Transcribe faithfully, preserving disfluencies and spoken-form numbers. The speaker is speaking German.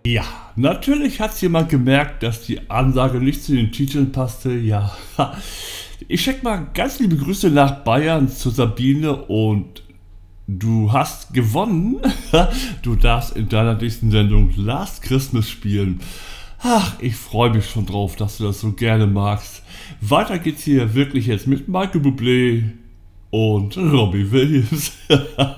Ja, natürlich hat jemand gemerkt, dass die Ansage nicht zu den Titeln passte. Ja, ich schick mal ganz liebe Grüße nach Bayern zu Sabine und du hast gewonnen. Du darfst in deiner nächsten Sendung Last Christmas spielen. Ach, ich freue mich schon drauf, dass du das so gerne magst. Weiter geht's hier wirklich jetzt mit Michael Bublé und Robbie Williams.